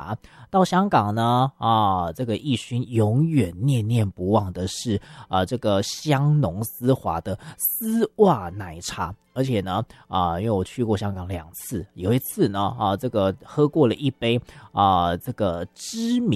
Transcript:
茶。到香港呢，这个奕勋永远念念不忘的是这个香浓丝滑的丝袜奶茶。而且呢，因为我去过香港2次，有一次呢，这个喝过了一杯这个知名